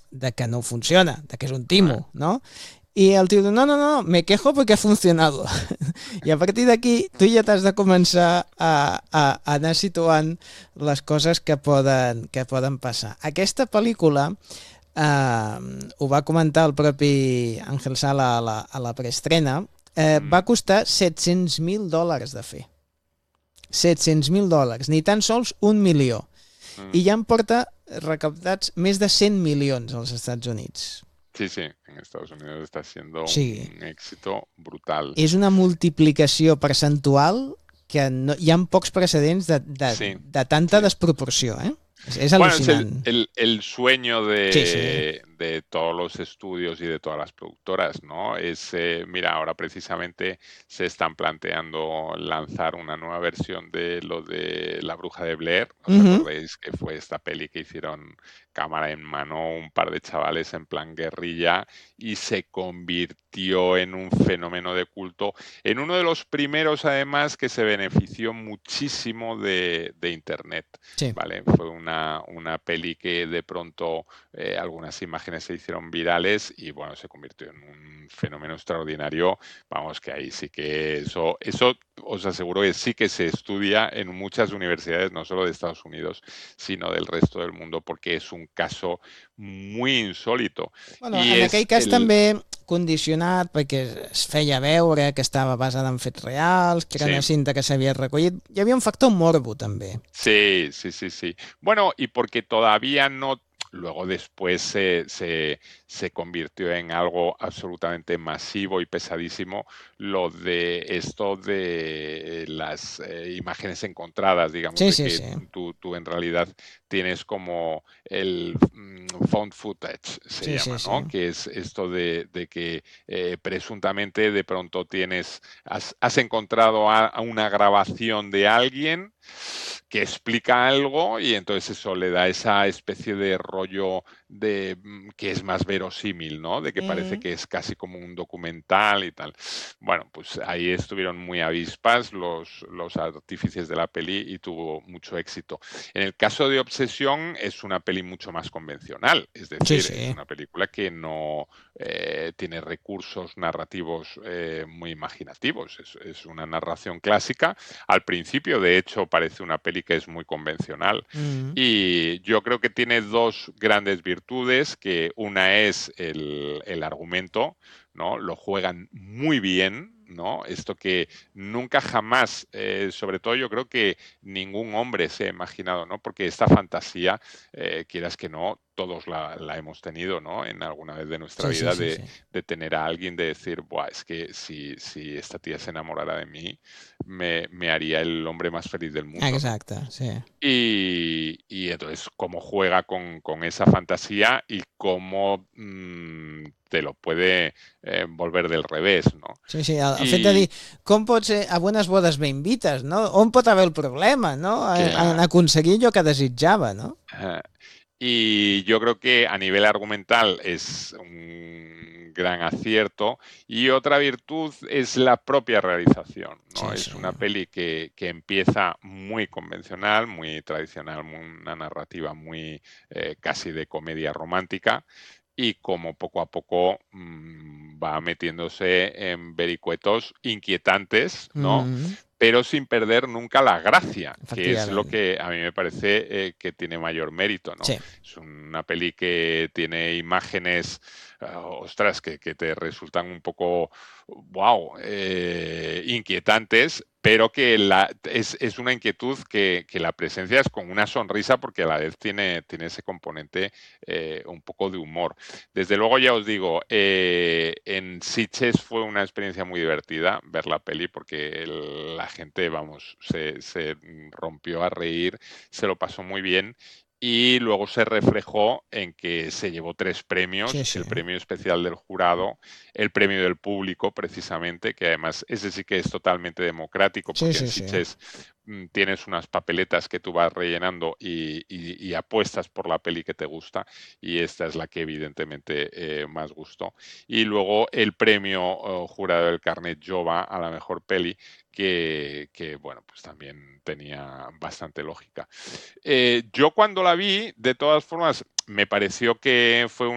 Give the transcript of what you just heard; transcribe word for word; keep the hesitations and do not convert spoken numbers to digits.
de que no funciona, de que és un timo, no? I el tio diu, no, no, no, me quejo porque ha funcionado. I a partir d'aquí tu ja t'has de començar a, a, a anar situant les coses que poden, que poden passar. Aquesta pel·lícula eh, ho va comentar el propi Ángel Sala a la, a la preestrena, eh, Mm, va costar set-cents mil dòlars de fer. set-cents mil dòlars, ni tan sols un milió. mm. I ja en porta recaptats més de cent milions als Estats Units. Sí, sí, en Estados Unidos está siendo O sigui, un éxito brutal. és una multiplicació percentual que no, hi ha pocs precedents de, de, Sí, de tanta sí. desproporció, eh? És, és Bueno, es el, al·lucinant. el- el sueño Sí, sí. de, de todos los estudios y de todas las productoras, ¿no? Es, eh, mira, ahora precisamente se están planteando lanzar una nueva versión de lo de La Bruja de Blair. ¿Os Uh -huh. acordáis que fue esta peli que hicieron cámara en mano un par de chavales en plan guerrilla y se convirtió en un fenómeno de culto, en uno de los primeros además que se benefició muchísimo de, de Internet? Sí. ¿Vale? Fue una, una peli que de pronto eh, algunas imágenes se hicieron virales y bueno, se convirtió en un fenómeno extraordinario. Vamos, que ahí sí que eso, eso os aseguro que sí que se estudia en muchas universidades, no solo de Estados Unidos, sino del resto del mundo, porque es un caso muy insólito. Bueno, Y en aquell es cas el... també condicionat perquè es feia veure que estava basada en fets reals, que era Sí. una cinta que s'havia recollit. Hi havia un factor morbo també. Sí, sí, sí, sí. Bueno, y porque todavía no, luego después se, se, se convirtió en algo absolutamente masivo y pesadísimo lo de esto de las eh, imágenes encontradas, digamos, Sí, de sí, que sí. tú, tú en realidad tienes como el mm, found footage, se Sí, llama, sí, ¿no? sí. Que es esto de, de que eh, presuntamente de pronto tienes, has, has encontrado a, a una grabación de alguien que explica algo y entonces eso le da esa especie de rollo de mm, que es más verosímil, ¿no? De que parece Mm. que es casi como un documental y tal. Bueno, pues ahí estuvieron muy avispas los, los artífices de la peli y tuvo mucho éxito. En el caso de Obsesión es una peli mucho más convencional, es Sí, decir, es sí. una película que no eh, tiene recursos narrativos eh, muy imaginativos, es, es una narración clásica. Al principio, de hecho, parece una peli que es muy convencional Mm. y yo creo que tiene dos grandes virtudes, que una es el, el argumento, ¿no? Lo juegan muy bien, ¿no? Esto que nunca jamás, eh, sobre todo yo creo que ningún hombre se ha imaginado, ¿no? Porque esta fantasía, eh, quieras que no, todos la, la, hemos tenido, ¿no? En alguna vez de nuestra Sí, sí, vida sí, de, sí. de tener a alguien, de decir, buah, es que si, si esta tía se enamorara de mí, me, me haría el hombre más feliz del mundo, ¿no? Exacte, sí. Y, y entonces cómo juega con, con esa fantasía y cómo mmm, te lo puede eh, volver del revés, ¿no? Sí, sí, el, el fet de dir, I com pot ser a bones bodes me invites, no? On pot haver el problema, no? En, en clar, aconseguir allò que desitjava, no? eh, y yo creo que a nivel argumental es un gran acierto y otra virtud es la propia realización, ¿no? Sí, sí. Es una peli que, que empieza muy convencional, muy tradicional, muy- una narrativa muy eh, casi de comedia romántica y como poco a poco mm, va metiéndose en vericuetos inquietantes, ¿no? Mm, Pero sin perder nunca la gracia, que es lo efectivament. que a mí me parece eh, que tiene mayor mérito, ¿no? Sí. Es una peli que tiene imágenes, uh, ostras, que, que, te resultan un poco, wow, eh, inquietantes, pero que la, es, es, una inquietud que, que, la presencia es con una sonrisa porque a la vez tiene, tiene ese componente eh, un poco de humor. Desde luego ya os digo, eh, en Sitges fue una experiencia muy divertida ver la peli porque el, la gente, vamos, se, se rompió a reír, se lo pasó muy bien y luego se reflejó en que se llevó tres Sí, premios, sí. el premio especial del jurado, el premio del público precisamente, que además ese sí que es totalmente democrático Sí, porque en sí, sí. Sitges mmm, tienes unas papeletas que tú vas rellenando y, y, y, apuestas por la peli que te gusta y esta es la que evidentemente eh, más gustó. Y luego el premio oh, jurado del Carnet Jove a la mejor peli que, que, bueno, pues también tenía bastante lógica. Eh, yo cuando la vi, de todas formas, me pareció que fue un